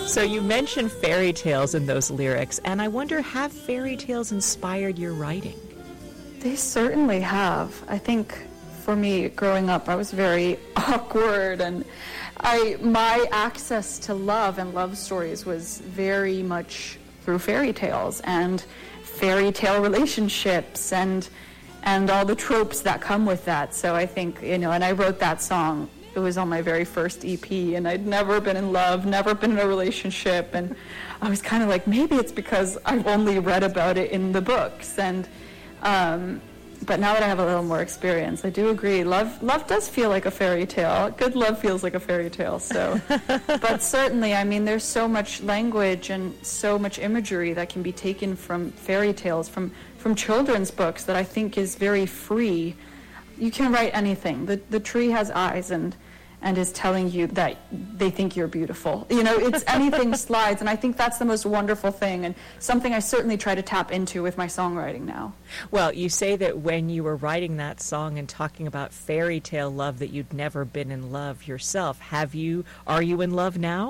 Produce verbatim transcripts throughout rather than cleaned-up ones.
So you mentioned fairy tales in those lyrics, and I wonder, have fairy tales inspired your writing? They certainly have. I think for me, growing up, I was very awkward, and I my access to love and love stories was very much through fairy tales and fairy tale relationships and and all the tropes that come with that. So I think, you know, and I wrote that song. It was on my very first E P, and I'd never been in love, never been in a relationship, and I was kind of like, maybe it's because I've only read about it in the books. And um, but now that I have a little more experience, I do agree. Love, love does feel like a fairy tale. Good love feels like a fairy tale. So, but certainly, I mean, there's so much language and so much imagery that can be taken from fairy tales, from from children's books, that I think is very free. You can write anything. The the tree has eyes and and is telling you that they think you're beautiful. You know, it's anything slides, and I think that's the most wonderful thing, and something I certainly try to tap into with my songwriting now. Well, you say that when you were writing that song and talking about fairy tale love, that you'd never been in love yourself. Have you, are you in love now?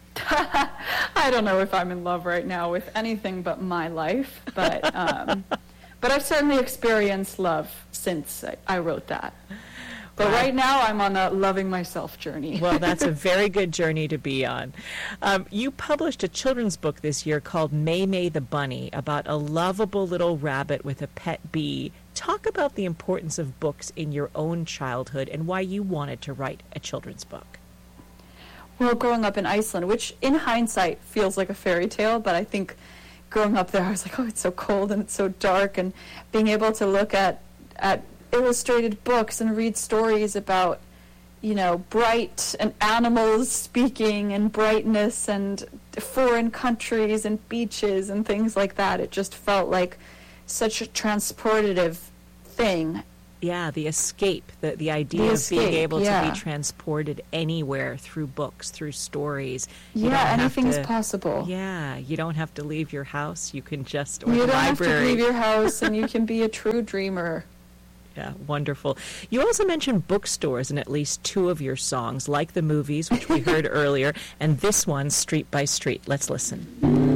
I don't know if I'm in love right now with anything but my life, but um, but I've certainly experienced love since I, I wrote that. But wow. Right now, I'm on a loving myself journey. Well, that's a very good journey to be on. Um, you published a children's book this year called May May the Bunny, about a lovable little rabbit with a pet bee. Talk about the importance of books in your own childhood and why you wanted to write a children's book. Well, growing up in Iceland, which in hindsight feels like a fairy tale, but I think growing up there, I was like, oh, it's so cold and it's so dark, and being able to look at at illustrated books and read stories about, you know, bright and animals speaking and brightness and foreign countries and beaches and things like that. It just felt like such a transportative thing. Yeah, the escape, the, the idea the of escape, being able yeah. to be transported anywhere through books, through stories. You yeah, anything to, is possible. Yeah, you don't have to leave your house. You can just, or you the don't library. have to leave your house, and you can be a true dreamer. Yeah, wonderful. You also mentioned bookstores in at least two of your songs, like the movies, which we heard earlier, and this one, Street by Street. Let's listen.